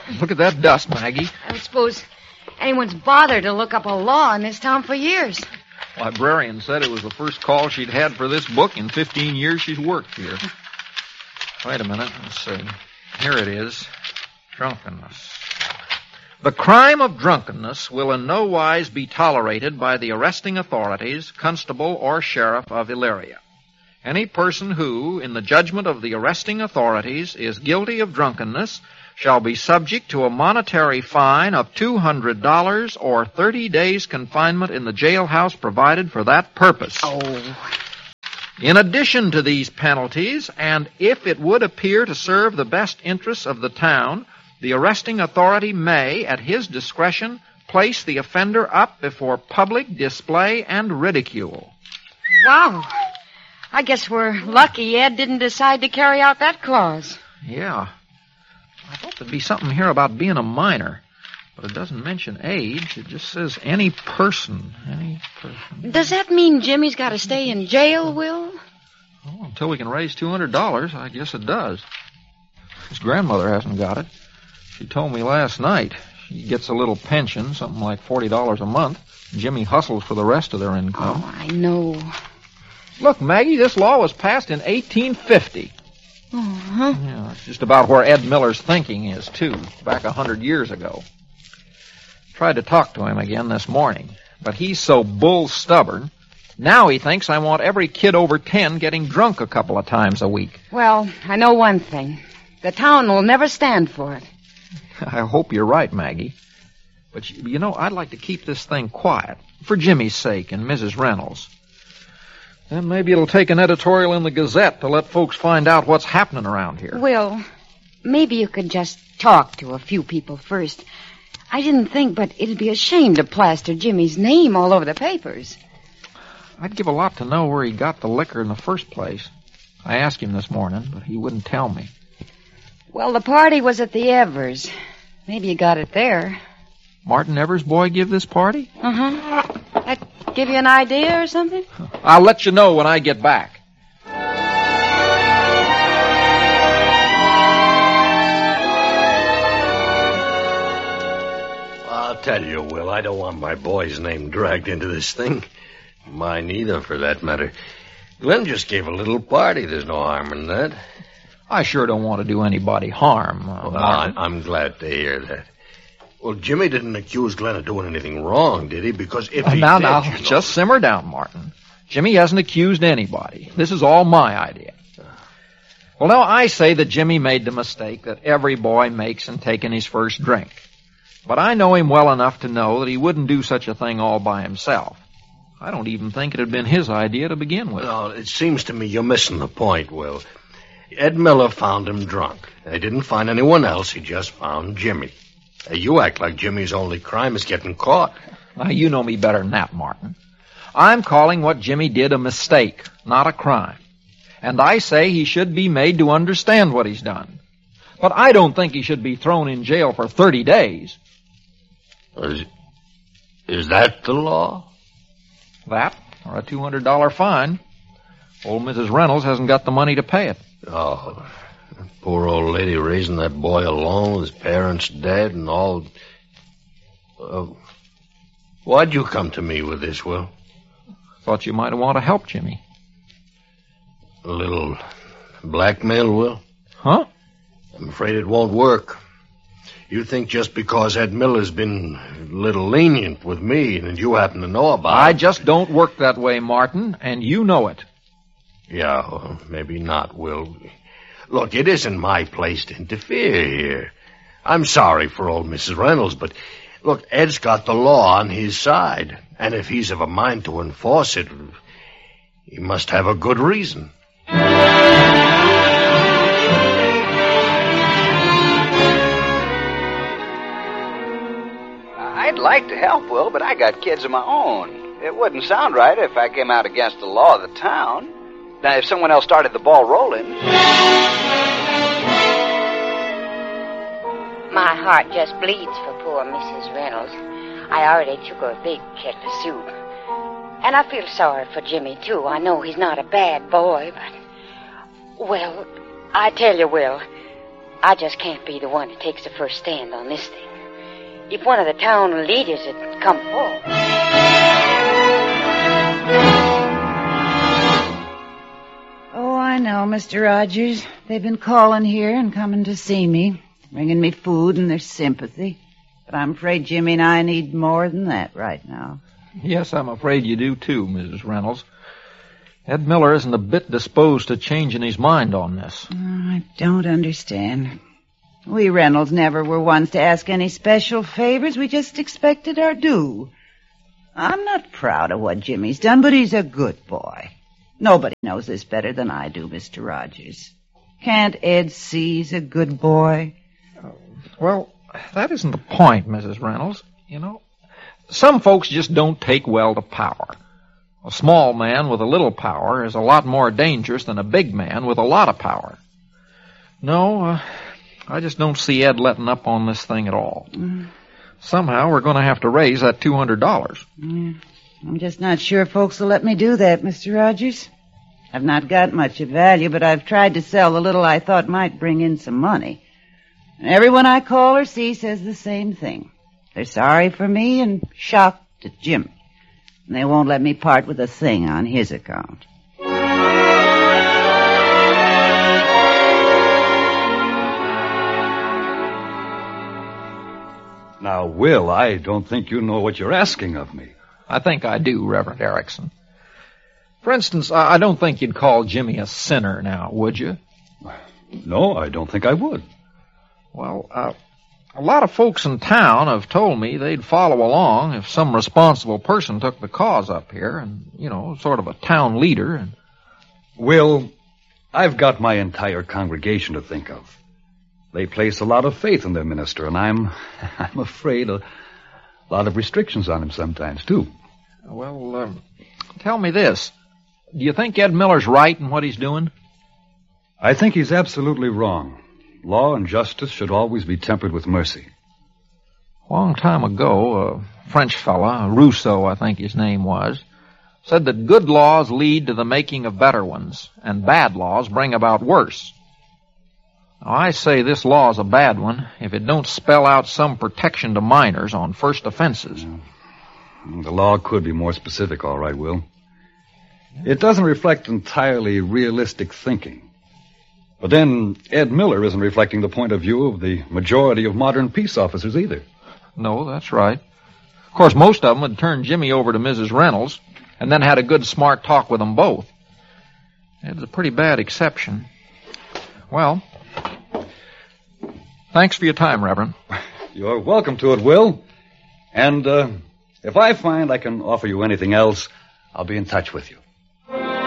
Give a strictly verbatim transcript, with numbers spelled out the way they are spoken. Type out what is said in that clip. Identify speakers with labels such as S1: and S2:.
S1: Look at that dust, Maggie.
S2: I don't suppose anyone's bothered to look up a law in this town for years.
S1: Librarian said it was the first call she'd had for this book in fifteen years she's worked here. Wait a minute. Let's see. Here it is. Drunkenness. The crime of drunkenness will in no wise be tolerated by the arresting authorities, constable or sheriff of Elyria. Any person who, in the judgment of the arresting authorities, is guilty of drunkenness shall be subject to a monetary fine of two hundred dollars or thirty days confinement in the jailhouse provided for that purpose.
S2: Oh.
S1: In addition to these penalties, and if it would appear to serve the best interests of the town, the arresting authority may, at his discretion, place the offender up before public display and ridicule.
S2: Wow. I guess we're lucky Ed didn't decide to carry out that clause.
S1: Yeah. I thought there'd be something here about being a minor, but it doesn't mention age. It just says any person. Any person.
S2: Does that mean Jimmy's got to stay in jail, Will?
S1: Oh, until we can raise two hundred dollars, I guess it does. His grandmother hasn't got it. She told me last night. She gets a little pension, something like forty dollars a month. Jimmy hustles for the rest of their income.
S2: Oh, I know.
S1: Look, Maggie, this law was passed in eighteen fifty.
S2: Uh-huh.
S1: Yeah, that's just about where Ed Miller's thinking is, too, back a hundred years ago. Tried to talk to him again this morning, but he's so bull stubborn. Now he thinks I want every kid over ten getting drunk a couple of times a week.
S2: Well, I know one thing. The town will never stand for it.
S1: I hope you're right, Maggie. But, you know, I'd like to keep this thing quiet, for Jimmy's sake and Missus Reynolds. Then maybe it'll take an editorial in the Gazette to let folks find out what's happening around here.
S2: Will, maybe you could just talk to a few people first. I didn't think, but it'd be a shame to plaster Jimmy's name all over the papers.
S1: I'd give a lot to know where he got the liquor in the first place. I asked him this morning, but he wouldn't tell me.
S2: Well, the party was at the Evers. Maybe you got it there.
S1: Martin Evers' boy give this party?
S2: Uh-huh. That give you an idea or something?
S1: I'll let you know when I get back.
S3: I'll tell you, Will, I don't want my boy's name dragged into this thing. Mine either, for that matter. Glenn just gave a little party. There's no harm in that.
S1: I sure don't want to do anybody harm. Uh,
S3: well, I, I'm glad to hear that. Well, Jimmy didn't accuse Glenn of doing anything wrong, did he? Because if
S1: uh,
S3: he
S1: now,
S3: did...
S1: Now,
S3: now,
S1: you know... just simmer down, Martin. Jimmy hasn't accused anybody. This is all my idea. Well, now, I say that Jimmy made the mistake that every boy makes in taking his first drink. But I know him well enough to know that he wouldn't do such a thing all by himself. I don't even think it had been his idea to begin with.
S3: No, it seems to me you're missing the point, Will. Ed Miller found him drunk. They didn't find anyone else. He just found Jimmy. You act like Jimmy's only crime is getting caught.
S1: Now, you know me better than that, Martin. I'm calling what Jimmy did a mistake, not a crime. And I say he should be made to understand what he's done. But I don't think he should be thrown in jail for thirty days.
S3: Is, is that the law?
S1: That, or a two hundred dollars fine. Old Missus Reynolds hasn't got the money to pay it.
S3: Oh, poor old lady raising that boy alone with his parents dead and all. Uh, why'd you come to me with this, Will?
S1: Thought you might want to help Jimmy.
S3: A little blackmail, Will?
S1: Huh?
S3: I'm afraid it won't work. You think just because Ed Miller's been a little lenient with me and you happen to know about it...
S1: I just don't work that way, Martin, and you know it.
S3: Yeah, well, maybe not, Will. Look, it isn't my place to interfere here. I'm sorry for old Missus Reynolds, but look, Ed's got the law on his side. And if he's of a mind to enforce it, he must have a good reason.
S4: I'd like to help, Will, but I got kids of my own. It wouldn't sound right if I came out against the law of the town. Now, if someone else started the ball rolling...
S5: My heart just bleeds for poor Missus Reynolds. I already took her a big kettle of soup. And I feel sorry for Jimmy, too. I know he's not a bad boy, but... Well, I tell you, Will, I just can't be the one that takes the first stand on this thing. If one of the town leaders had come forward.
S6: Oh, I know, Mister Rogers. They've been calling here and coming to see me, bringing me food and their sympathy. But I'm afraid Jimmy and I need more than that right now.
S1: Yes, I'm afraid you do too, Missus Reynolds. Ed Miller isn't a bit disposed to changing his mind on this.
S6: Oh, I don't understand. We Reynolds never were ones to ask any special favors. We just expected our due. I'm not proud of what Jimmy's done, but he's a good boy. Nobody knows this better than I do, Mister Rogers. Can't Ed see he's a good boy?
S1: Uh, well, that isn't the point, Missus Reynolds. You know, some folks just don't take well to power. A small man with a little power is a lot more dangerous than a big man with a lot of power. No, uh, I just don't see Ed letting up on this thing at all. Mm. Somehow we're going to have to raise that two hundred dollars.
S6: Mm. I'm just not sure folks will let me do that, Mister Rogers. I've not got much of value, but I've tried to sell the little I thought might bring in some money. And everyone I call or see says the same thing. They're sorry for me and shocked at Jim. And they won't let me part with a thing on his account.
S7: Now, Will, I don't think you know what you're asking of me.
S1: I think I do, Reverend Erickson. For instance, I don't think you'd call Jimmy a sinner now, would you?
S7: No, I don't think I would.
S1: Well, uh, a lot of folks in town have told me they'd follow along if some responsible person took the cause up here and, you know, sort of a town leader. And
S7: Will, I've got my entire congregation to think of. They place a lot of faith in their minister, and I'm, I'm afraid a lot of restrictions on him sometimes, too.
S1: Well, um, tell me this. Do you think Ed Miller's right in what he's doing?
S7: I think he's absolutely wrong. Law and justice should always be tempered with mercy.
S1: A long time ago, a French fella, Rousseau, I think his name was, said that good laws lead to the making of better ones, and bad laws bring about worse. Now, I say this law is a bad one if it don't spell out some protection to minors on first offenses.
S7: Yeah. The law could be more specific, all right, Will. It doesn't reflect entirely realistic thinking. But then Ed Miller isn't reflecting the point of view of the majority of modern peace officers either.
S1: No, that's right. Of course, most of them had turned Jimmy over to Missus Reynolds and then had a good, smart talk with them both. Ed's a pretty bad exception. Well, thanks for your time, Reverend.
S7: You're welcome to it, Will. And uh, if I find I can offer you anything else, I'll be in touch with you.